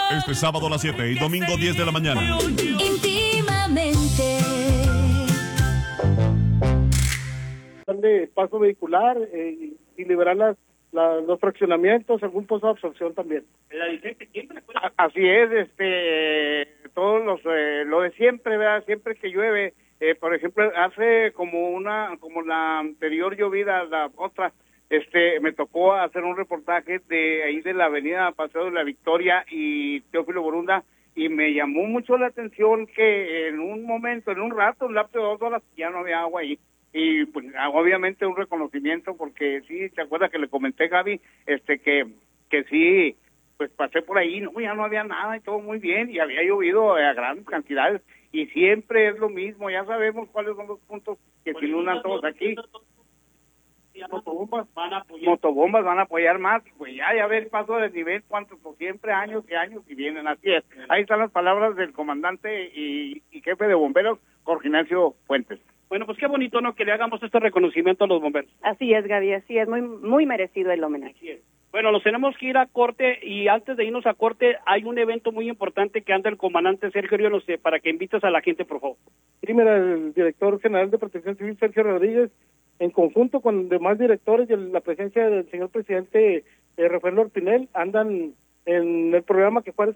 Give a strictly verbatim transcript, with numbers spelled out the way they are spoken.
Este sábado a las siete y domingo diez de la mañana. Íntimamente. De paso vehicular eh, y liberar las, la, los fraccionamientos, algún pozo de absorción también. La licencia siempre fue... Así es, este, todos los, eh, lo de siempre, ¿verdad? Siempre que llueve, eh, por ejemplo, hace como una, como la anterior llovida, la otra, este, me tocó hacer un reportaje de ahí de la avenida Paseo de la Victoria y Teófilo Borunda, y me llamó mucho la atención que en un momento, en un rato, un lapso de dos horas, ya no había agua ahí. Y pues obviamente un reconocimiento, porque sí, ¿te acuerdas que le comenté, Gaby, este, que, que sí, pues pasé por ahí, no, ya no había nada y todo muy bien, y había llovido a grandes cantidades, y siempre es lo mismo, ya sabemos cuáles son los puntos que se inundan todos aquí. Motobombas van a apoyar. Motobombas van a apoyar más, pues ya, ya ver el paso del nivel, cuántos, por siempre años y años y vienen, así es. Ahí están las palabras del comandante y, y jefe de bomberos, Jorge Ignacio Fuentes. Bueno, pues qué bonito, ¿no?, que le hagamos este reconocimiento a los bomberos. Así es, Gaby, así es, muy muy merecido el homenaje. Así es. Bueno, nos tenemos que ir a corte, y antes de irnos a corte, hay un evento muy importante que anda el comandante Sergio Río, no sé, para que invites a la gente, por favor. Sí, mira, el director general de Protección Civil, Sergio Rodríguez, en conjunto con demás directores y la presencia del señor presidente eh, Rafael Orpinel, andan en el programa que Juárez